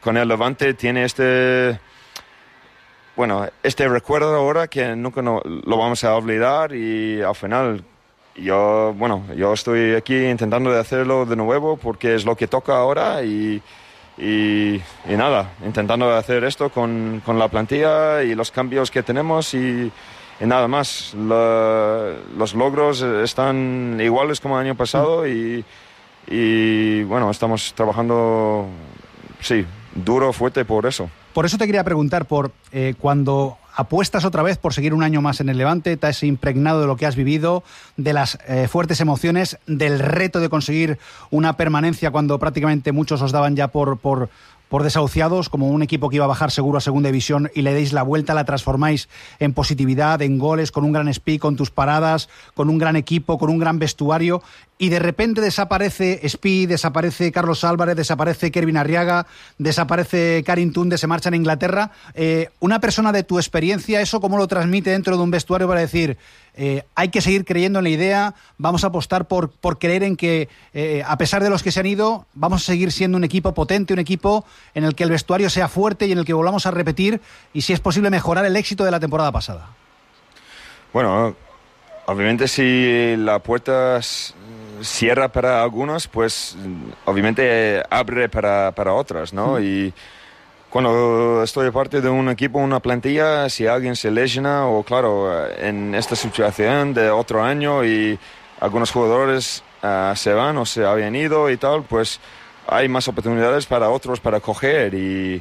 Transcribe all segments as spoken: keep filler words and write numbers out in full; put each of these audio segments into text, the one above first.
con el Levante tiene este, bueno, este recuerdo ahora que nunca no, lo vamos a olvidar, y al final yo, bueno, yo estoy aquí intentando de hacerlo de nuevo porque es lo que toca ahora, y, y, y nada, intentando hacer esto con, con la plantilla y los cambios que tenemos, y, y nada más. La, los logros están iguales como el año pasado, y, y bueno, estamos trabajando, sí, duro, fuerte por eso. Por eso te quería preguntar por eh, cuando apuestas otra vez por seguir un año más en el Levante, te has impregnado de lo que has vivido, de las eh, fuertes emociones, del reto de conseguir una permanencia cuando prácticamente muchos os daban ya por, por, por desahuciados, como un equipo que iba a bajar seguro a segunda división, y le deis la vuelta, la transformáis en positividad, en goles, con un gran speed, con tus paradas, con un gran equipo, con un gran vestuario, y de repente desaparece Speed, desaparece Carlos Álvarez, desaparece Kervin Arriaga, desaparece Karim Tunde, se marchan a Inglaterra. Eh, una persona de tu experiencia, ¿eso cómo lo transmite dentro de un vestuario para decir, eh, hay que seguir creyendo en la idea, vamos a apostar por, por creer en que, eh, a pesar de los que se han ido, vamos a seguir siendo un equipo potente, un equipo en el que el vestuario sea fuerte y en el que volvamos a repetir y, si es posible, mejorar el éxito de la temporada pasada? Bueno, obviamente si la puerta cierra para algunos, pues obviamente abre para, para otras, ¿no? Mm. Y cuando estoy parte de un equipo, una plantilla, si alguien se lesiona, o claro, en esta situación de otro año y algunos jugadores uh, se van o se habían ido y tal, pues hay más oportunidades para otros para coger, y,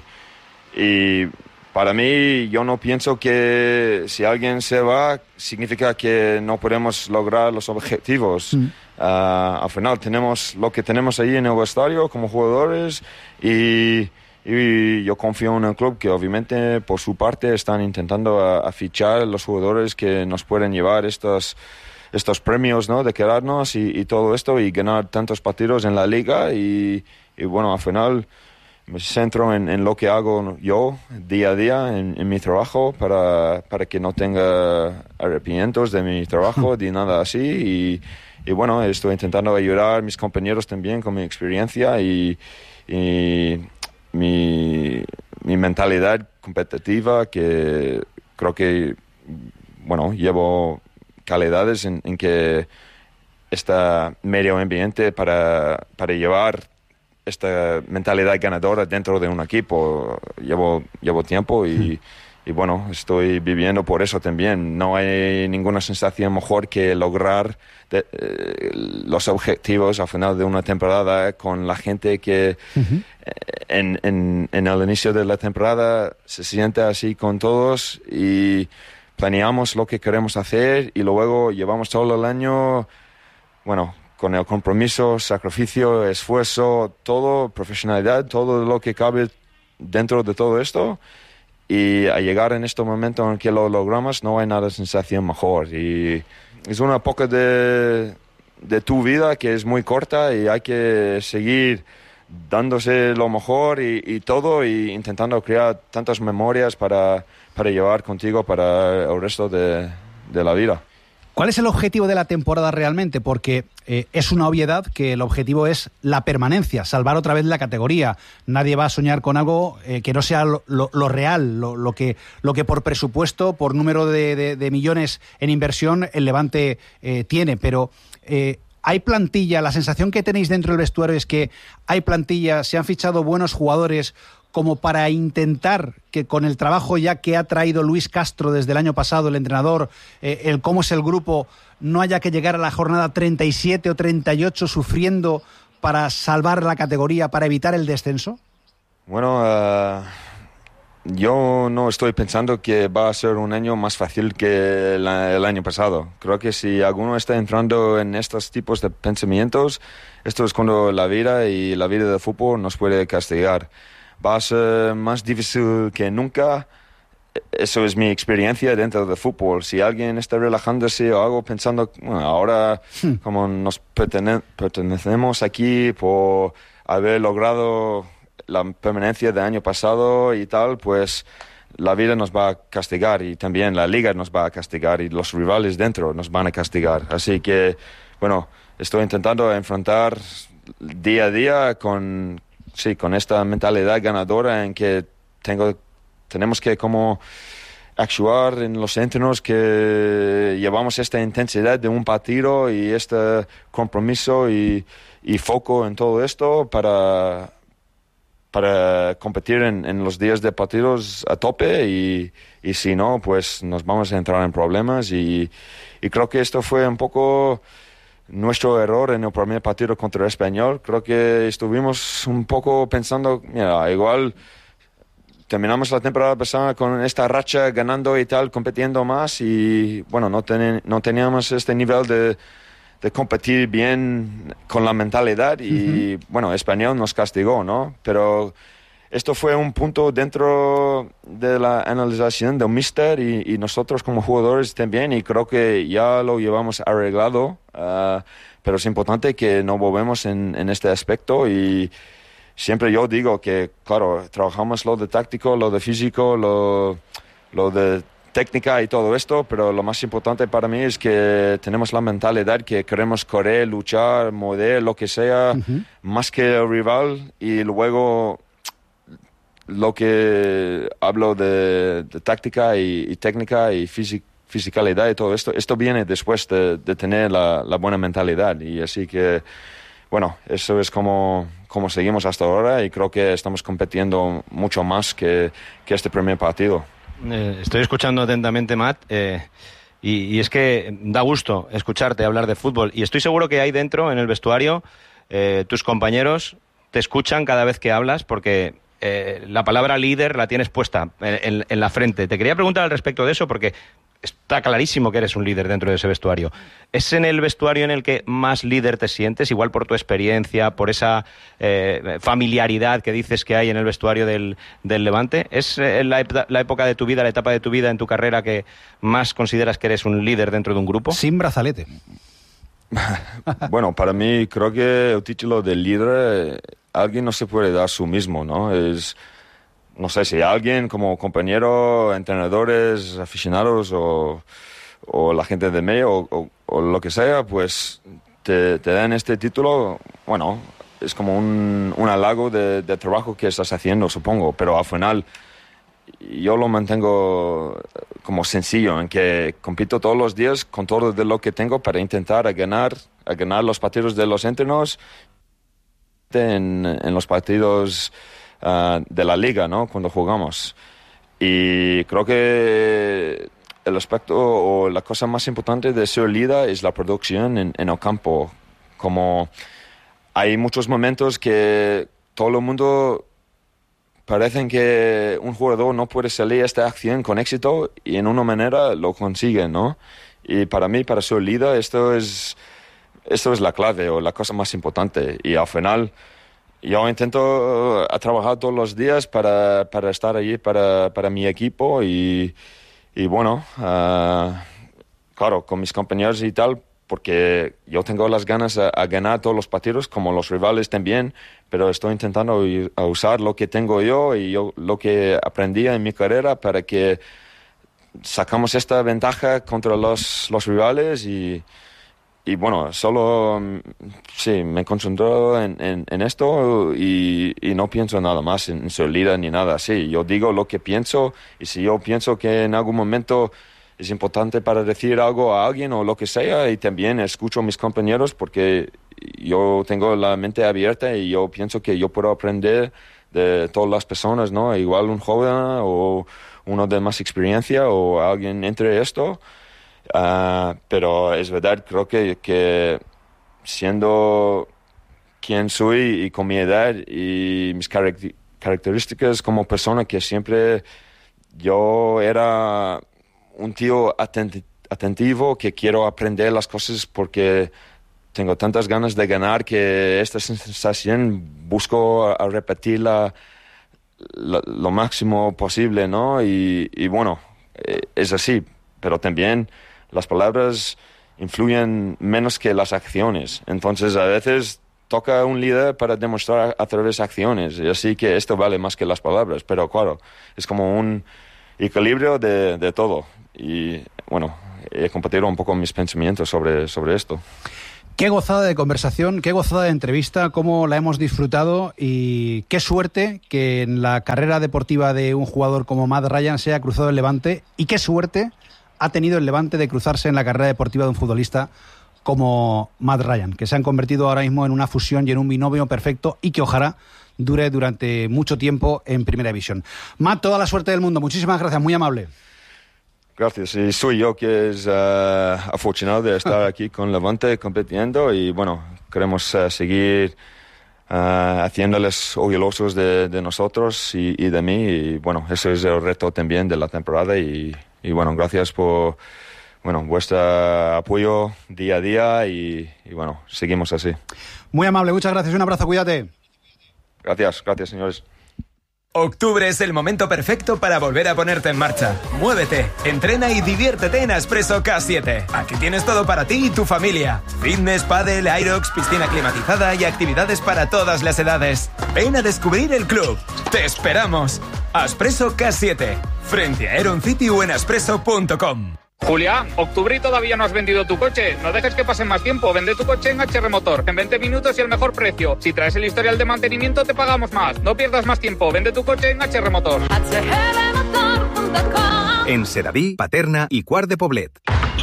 y para mí, yo no pienso que si alguien se va significa que no podemos lograr los objetivos. Mm. Uh, al final tenemos lo que tenemos ahí en el vestuario como jugadores, y, y yo confío en el club que obviamente por su parte están intentando a, a fichar los jugadores que nos pueden llevar estos, estos premios, ¿no? De quedarnos y, y todo esto, y ganar tantos partidos en la liga, y, y bueno, al final me centro en, en lo que hago yo día a día en, en mi trabajo, para, para que no tenga arrepentimientos de mi trabajo ni nada así, y, y bueno, estoy intentando ayudar a mis compañeros también con mi experiencia y, y mi, mi mentalidad competitiva, que creo que, bueno, llevo calidades en, en que está medio ambiente para, para llevar esta mentalidad ganadora dentro de un equipo. Llevo, llevo tiempo y, y bueno, estoy viviendo por eso también. No hay ninguna sensación mejor que lograr de, eh, los objetivos al final de una temporada con la gente que uh-huh. en, en, en el inicio de la temporada se siente así con todos, y planeamos lo que queremos hacer, y luego llevamos todo el año, bueno, con el compromiso, sacrificio, esfuerzo, todo, profesionalidad, todo lo que cabe dentro de todo esto, y a llegar en este momento en que lo logramos, no hay nada sensación mejor. Y es una época de, de tu vida que es muy corta, y hay que seguir dándose lo mejor y, y todo, y intentando crear tantas memorias para, para llevar contigo para el resto de, de la vida. ¿Cuál es el objetivo de la temporada realmente? Porque eh, es una obviedad que el objetivo es la permanencia, salvar otra vez la categoría. Nadie va a soñar con algo eh, que no sea lo, lo, lo real, lo, lo, que, lo que por presupuesto, por número de, de, de millones en inversión, el Levante eh, tiene. Pero eh, ¿hay plantilla? La sensación que tenéis dentro del vestuario es que hay plantilla, se han fichado buenos jugadores como para intentar que con el trabajo ya que ha traído Luis Castro desde el año pasado, el entrenador, eh, el cómo es el grupo, no haya que llegar a la jornada treinta y siete o treinta y ocho sufriendo para salvar la categoría, para evitar el descenso? Bueno, uh, yo no estoy pensando que va a ser un año más fácil que el, el año pasado. Creo que si alguno está entrando en estos tipos de pensamientos, esto es cuando la vida y la vida del fútbol nos puede castigar. Va a ser más difícil que nunca. Eso es mi experiencia dentro del fútbol. Si alguien está relajándose o algo pensando, bueno, ahora hmm. como nos pertene- pertenecemos aquí por haber logrado la permanencia del año pasado y tal, pues la vida nos va a castigar, y también la liga nos va a castigar, y los rivales dentro nos van a castigar. Así que, bueno, estoy intentando enfrentar día a día con sí, con esta mentalidad ganadora en que tengo, tenemos que como actuar en los entrenos, que llevamos esta intensidad de un partido y este compromiso y, y foco en todo esto para, para competir en, en los días de partidos a tope y, y si no, pues nos vamos a entrar en problemas y, y creo que esto fue un poco nuestro error en el primer partido contra el Español. Creo que estuvimos un poco pensando, mira, igual terminamos la temporada pasada con esta racha ganando y tal, compitiendo más y bueno, no, ten, no teníamos este nivel de, de competir bien con la mentalidad y uh-huh. bueno, Español nos castigó, ¿no? Pero esto fue un punto dentro de la analización del míster y, y nosotros como jugadores también y creo que ya lo llevamos arreglado, uh, pero es importante que no volvemos en, en este aspecto y siempre yo digo que, claro, trabajamos lo de táctico, lo de físico, lo, lo de técnica y todo esto, pero lo más importante para mí es que tenemos la mentalidad que queremos correr, luchar, mover, lo que sea, uh-huh. más que el rival y luego lo que hablo de, de táctica y, y técnica y física, fisicalidad y todo esto, esto viene después de, de tener la, la buena mentalidad y así que, bueno, eso es como, como seguimos hasta ahora y creo que estamos compitiendo mucho más que, que este primer partido. Eh, estoy escuchando atentamente, Matt, eh, y, y es que da gusto escucharte hablar de fútbol y estoy seguro que ahí dentro, en el vestuario, eh, tus compañeros te escuchan cada vez que hablas porque eh, la palabra líder la tienes puesta en, en, en la frente. Te quería preguntar al respecto de eso porque está clarísimo que eres un líder dentro de ese vestuario. ¿Es en el vestuario en el que más líder te sientes, igual por tu experiencia, por esa eh, familiaridad que dices que hay en el vestuario del, del Levante? ¿Es eh, la, la época de tu vida, la etapa de tu vida en tu carrera que más consideras que eres un líder dentro de un grupo? Sin brazalete. Bueno, para mí creo que el título de líder, eh, alguien no se puede dar su mismo, ¿no? Es... No sé, si alguien como compañero, entrenadores, aficionados o, o la gente de medio o, o, o lo que sea, pues te, te dan este título, bueno, es como un, un halago de, de trabajo que estás haciendo, supongo, pero al final yo lo mantengo como sencillo, en que compito todos los días con todo de lo que tengo para intentar a ganar, a ganar los partidos de los entrenos en, en los partidos Uh, de la liga, ¿no? Cuando jugamos. Y creo que el aspecto o la cosa más importante de ser líder es la producción en, en el campo. Como hay muchos momentos que todo el mundo parece que un jugador no puede salir a esta acción con éxito y en una manera lo consigue, ¿no? Y para mí, para ser líder, esto es, esto es la clave o la cosa más importante. Y al final yo intento uh, trabajar todos los días para, para estar allí para, para mi equipo y, y bueno, uh, claro, con mis compañeros y tal, porque yo tengo las ganas a, a ganar todos los partidos, como los rivales también, pero estoy intentando a usar lo que tengo yo y yo, lo que aprendí en mi carrera para que sacamos esta ventaja contra los, los rivales y... Y bueno, solo sí, me concentro en, en, en esto y, y no pienso nada más en ser líder ni nada así. Yo digo lo que pienso y si yo pienso que en algún momento es importante para decir algo a alguien o lo que sea, y también escucho a mis compañeros porque yo tengo la mente abierta y yo pienso que yo puedo aprender de todas las personas, ¿no? Igual un joven o uno de más experiencia o alguien entre esto. Uh, pero es verdad, creo que, que siendo quien soy y con mi edad y mis caract- características como persona, que siempre yo era un tío atent- atentivo, que quiero aprender las cosas porque tengo tantas ganas de ganar que esta sensación busco a, a repetirla la, lo máximo posible, ¿no? Y, y bueno, eh, es así, pero también las palabras influyen menos que las acciones. Entonces, a veces toca a un líder para demostrar a través de acciones. Y así que esto vale más que las palabras. Pero claro, es como un equilibrio de, de todo. Y bueno, he compartido un poco mis pensamientos sobre, sobre esto. Qué gozada de conversación, qué gozada de entrevista, cómo la hemos disfrutado y qué suerte que en la carrera deportiva de un jugador como Matt Ryan se haya cruzado el Levante, y qué suerte ha tenido el Levante de cruzarse en la carrera deportiva de un futbolista como Matt Ryan, que se han convertido ahora mismo en una fusión y en un binomio perfecto y que ojalá dure durante mucho tiempo en Primera División. Matt, toda la suerte del mundo. Muchísimas gracias, muy amable. Gracias. Y soy yo que es uh, afortunado de estar aquí con Levante compitiendo y bueno, queremos uh, seguir uh, haciéndoles orgullosos de, de nosotros y, y de mí. Y bueno, ese es el reto también de la temporada y, y bueno, gracias por bueno vuestro apoyo día a día y, y bueno, seguimos así. Muy amable, muchas gracias. Un abrazo, cuídate. Gracias, gracias señores. Octubre es el momento perfecto para volver a ponerte en marcha. Muévete, entrena y diviértete en Aspresso K siete. Aquí tienes todo para ti y tu familia. Fitness, pádel, Aerox, piscina climatizada y actividades para todas las edades. Ven a descubrir el club. ¡Te esperamos! Aspresso K siete. Frente a Aeron City o en aspresso punto com. Julián, octubre y todavía no has vendido tu coche. No dejes que pase más tiempo. Vende tu coche en H R Motor. En veinte minutos y el mejor precio. Si traes el historial de mantenimiento, te pagamos más. No pierdas más tiempo. Vende tu coche en H R Motor. H R motor punto com. En Sedaví, Paterna y Quart de Poblet.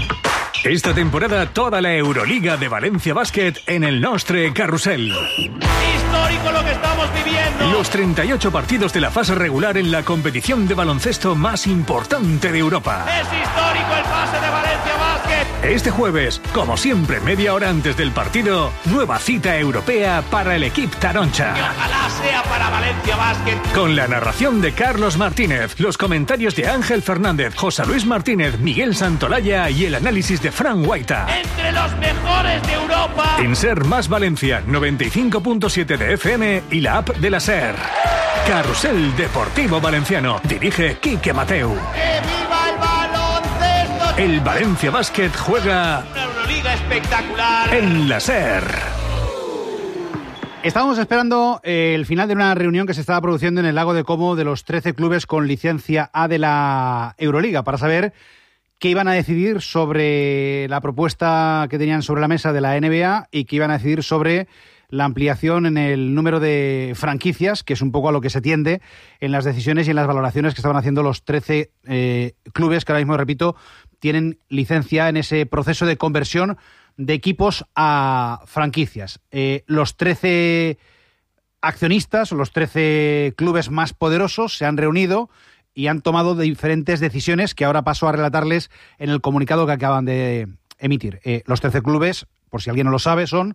Esta temporada toda la Euroliga de Valencia Basket en el Nostre Carrusel. Histórico lo que estamos viviendo. Los treinta y ocho partidos de la fase regular en la competición de baloncesto más importante de Europa. Es histórico el pase de Valencia Basket. Este jueves, como siempre, media hora antes del partido, nueva cita europea para el equipo Taroncha. Que ojalá sea para Valencia Basket. Con la narración de Carlos Martínez, los comentarios de Ángel Fernández, José Luis Martínez, Miguel Santolaya y el análisis de Fran Guaita. Entre los mejores de Europa. En Ser Más Valencia, noventa y cinco punto siete de F M y la app de la Ser. Carrusel Deportivo Valenciano. Dirige Quique Mateu. ¡Que viva el baloncesto! El Valencia Basket juega una Euroliga espectacular en la Ser. Estábamos esperando eh, el final de una reunión que se estaba produciendo en el Lago de Como de los trece clubes con licencia A de la Euroliga para saber qué iban a decidir sobre la propuesta que tenían sobre la mesa de la N B A y qué iban a decidir sobre la ampliación en el número de franquicias, que es un poco a lo que se tiende en las decisiones y en las valoraciones que estaban haciendo los trece eh, clubes que ahora mismo, repito, tienen licencia en ese proceso de conversión de equipos a franquicias. Eh, los trece accionistas o los trece clubes más poderosos se han reunido y han tomado diferentes decisiones que ahora paso a relatarles en el comunicado que acaban de emitir. Eh, los trece clubes, por si alguien no lo sabe, son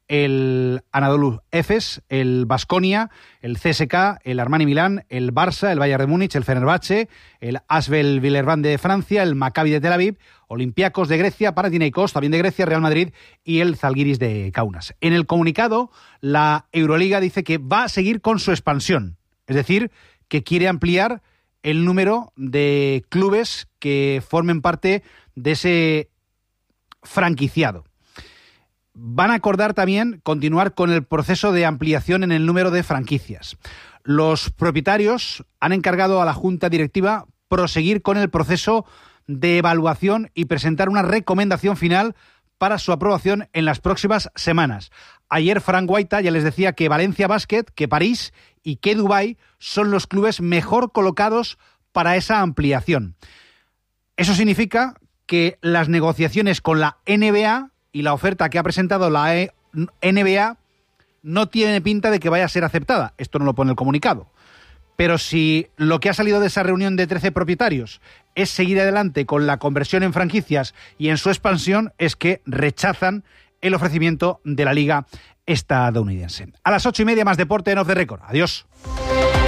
el Anadolu Efes, el Baskonia, el C S K, el Armani Milán, el Barça, el Bayern de Múnich, el Fenerbahce, el Asvel Villeurbanne de Francia, el Maccabi de Tel Aviv, Olympiacos de Grecia, Panathinaikos también de Grecia, Real Madrid y el Zalgiris de Kaunas. En el comunicado, la Euroliga dice que va a seguir con su expansión, es decir, que quiere ampliar el número de clubes que formen parte de ese franquiciado. Van a acordar también continuar con el proceso de ampliación en el número de franquicias. Los propietarios han encargado a la Junta Directiva proseguir con el proceso de evaluación y presentar una recomendación final para su aprobación en las próximas semanas. Ayer Fran Guaita ya les decía que Valencia Basket, que París y que Dubái son los clubes mejor colocados para esa ampliación. Eso significa que las negociaciones con la N B A y la oferta que ha presentado la N B A no tiene pinta de que vaya a ser aceptada. Esto no lo pone el comunicado. Pero si lo que ha salido de esa reunión de trece propietarios es seguir adelante con la conversión en franquicias y en su expansión, es que rechazan el ofrecimiento de la Liga estadounidense. A las ocho y media más deporte en Off the Record. Adiós.